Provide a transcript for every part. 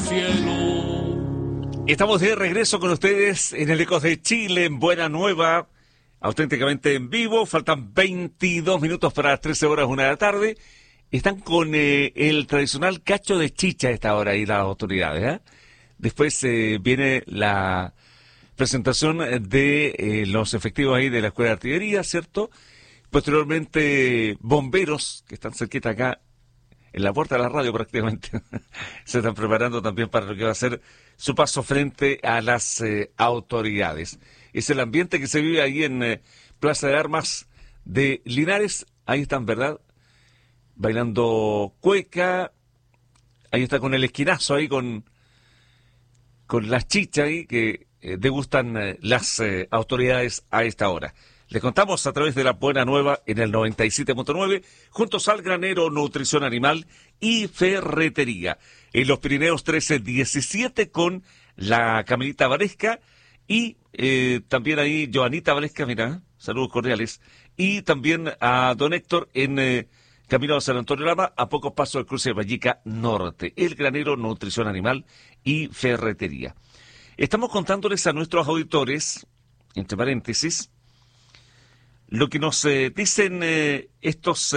cielo. Estamos de regreso con ustedes en el Ecos de Chile, en Buena Nueva, auténticamente en vivo. Faltan 22 minutos para las 13 horas, 1 de la tarde. Están con el tradicional cacho de chicha a esta hora ahí las autoridades, ¿eh? Después viene la presentación de los efectivos ahí de la Escuela de Artillería, ¿cierto? Posteriormente, bomberos, que están cerquita acá, en la puerta de la radio prácticamente, se están preparando también para lo que va a ser su paso frente a las autoridades. Es el ambiente que se vive ahí en Plaza de Armas de Linares. Ahí están, ¿verdad? Bailando cueca. Ahí está con el esquinazo ahí, con las chichas ahí que degustan las autoridades a esta hora. Les contamos a través de la Buena Nueva en el 97.9, juntos al Granero, Nutrición Animal y Ferretería. En los Pirineos 1317 con la Caminita Valesca y también ahí Joanita Valesca, mira, saludos cordiales. Y también a don Héctor en camino a San Antonio Lama, a pocos pasos del cruce de Vallica Norte. El Granero, Nutrición Animal y Ferretería. Estamos contándoles a nuestros auditores, entre paréntesis, lo que nos dicen estos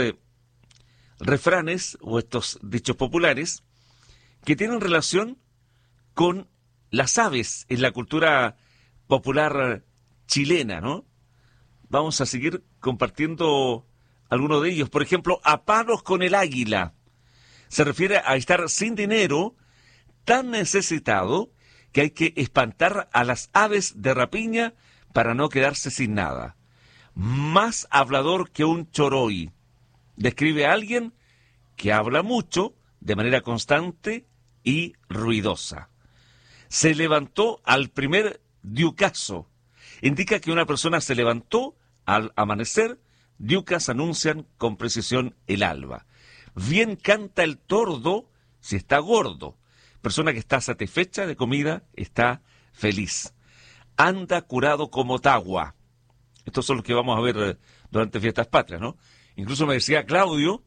refranes o estos dichos populares que tienen relación con las aves en la cultura popular chilena, ¿no? Vamos a seguir compartiendo algunos de ellos. Por ejemplo, a palos con el águila. Se refiere a estar sin dinero, tan necesitado que hay que espantar a las aves de rapiña para no quedarse sin nada. Más hablador que un choroy. Describe a alguien que habla mucho, de manera constante y ruidosa. Se levantó al primer diucazo. Indica que una persona se levantó al amanecer. Diucas anuncian con precisión el alba. Bien canta el tordo si está gordo. Persona que está satisfecha de comida, está feliz. Anda curado como tagua. Estos son los que vamos a ver durante Fiestas Patrias, ¿no? Incluso me decía Claudio,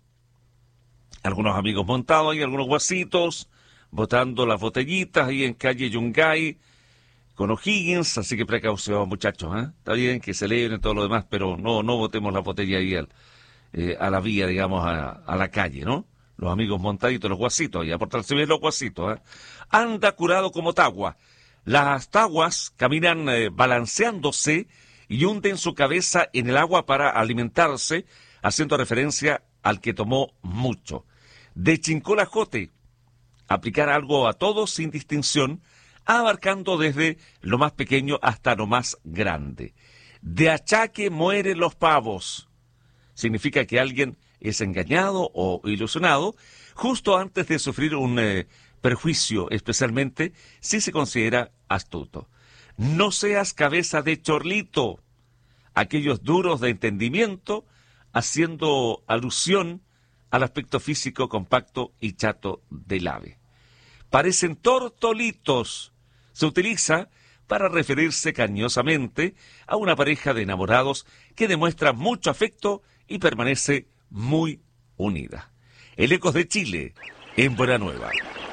algunos amigos montados ahí, algunos guasitos, botando las botellitas ahí en calle Yungay, con O'Higgins, así que precaución, muchachos, ¿eh? Está bien que celebren todo lo demás, pero no botemos la botella ahí a la vía, digamos, a la calle, ¿no? Los amigos montaditos, los guasitos, ahí, a portarse bien los guasitos, ¿eh? Anda curado como tagua. Las taguas caminan balanceándose y hunden su cabeza en el agua para alimentarse, haciendo referencia al que tomó mucho. De chincolajote, aplicar algo a todos sin distinción, abarcando desde lo más pequeño hasta lo más grande. De achaque mueren los pavos. Significa que alguien es engañado o ilusionado justo antes de sufrir un perjuicio, especialmente si se considera astuto. No seas cabeza de chorlito, aquellos duros de entendimiento, haciendo alusión al aspecto físico compacto y chato del ave. Parecen tortolitos. Se utiliza para referirse cariñosamente a una pareja de enamorados que demuestra mucho afecto y permanece muy unida. El Ecos de Chile, en Buena Nueva.